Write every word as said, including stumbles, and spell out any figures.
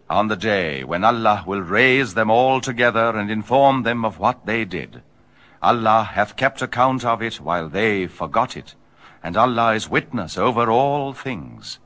on the day when Allah will raise them all together and inform them of what they did. Allah hath kept account of it while they forgot it, and Allah is witness over all things.